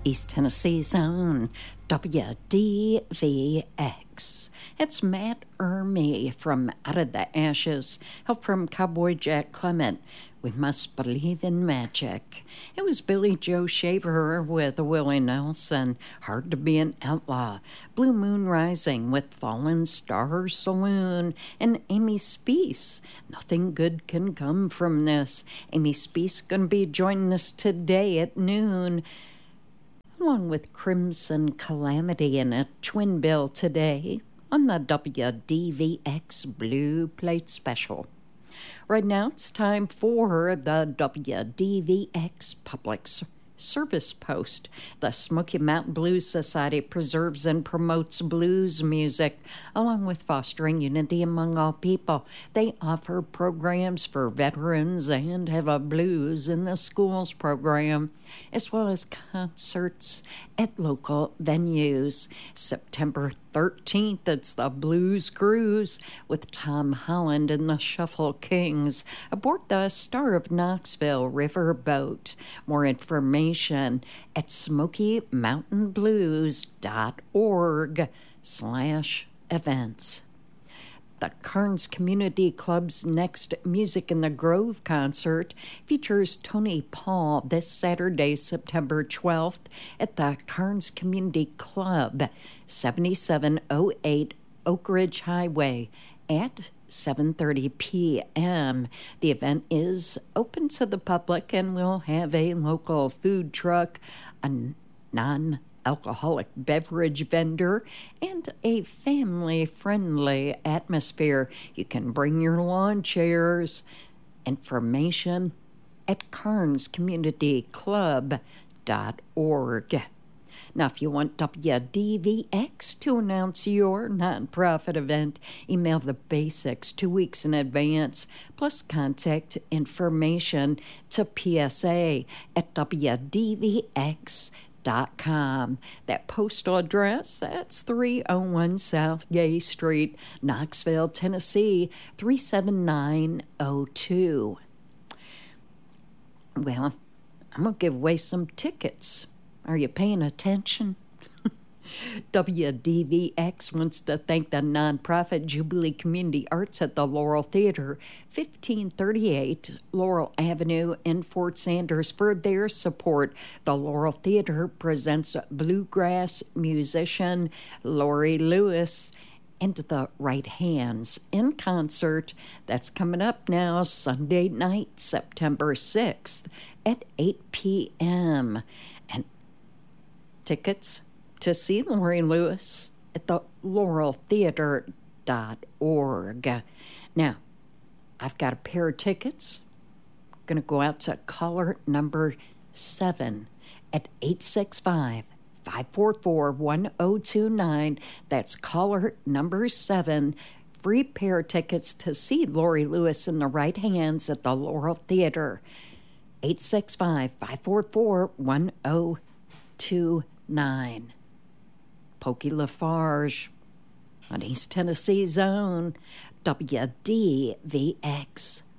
East Tennessee's own WDVX. It's Matt Ermey from Out of the Ashes, help from Cowboy Jack Clement. We Must Believe in Magic. It was Billy Joe Shaver with Willie Nelson, Hard to Be an Outlaw, Blue Moon Rising with Fallen Star Saloon, and Amy Speece. Nothing good can come from this. Amy Speece going to be joining us today at noon, along with Crimson Calamity in a twin bill today on the WDVX Blue Plate Special. Right now, it's time for the WDVX Public Service Post. The Smoky Mountain Blues Society preserves and promotes blues music, along with fostering unity among all people. They offer programs for veterans and have a Blues in the Schools program, as well as concerts at local venues. September 13th, it's the Blues Cruise with Tom Holland and the Shuffle Kings aboard the Star of Knoxville riverboat. More information at SmokyMountainBlues.org/events. The Karns Community Club's next Music in the Grove concert features Tony Paul this Saturday, September 12th at the Karns Community Club, 7708 Oak Ridge Highway at 7:30 p.m. The event is open to the public and will have a local food truck, a non-alcoholic beverage vendor, and a family-friendly atmosphere. You can bring your lawn chairs. Information at karnscommunityclub.org. Now, if you want WDVX to announce your nonprofit event, email the basics 2 weeks in advance, plus contact information to PSA at WDVX.com. That postal address, that's 301 South Gay Street, Knoxville, Tennessee, 37902. Well, I'm going to give away some tickets. Are you paying attention? WDVX wants to thank the nonprofit Jubilee Community Arts at the Laurel Theater, 1538 Laurel Avenue in Fort Sanders, for their support. The Laurel Theater presents bluegrass musician Lori Lewis and the Right Hands in concert. That's coming up now, Sunday night, September 6th at 8 p.m. And tickets to see Lori Lewis at the laureltheater.org. Now, I've got a pair of tickets. Going to go out to caller number 7 at 865-544-1029. That's caller number 7. Free pair of tickets to see Lori Lewis in the Right Hands at the Laurel Theater. 865-544-1029. Pokey Lafarge on East Tennessee's own WDVX.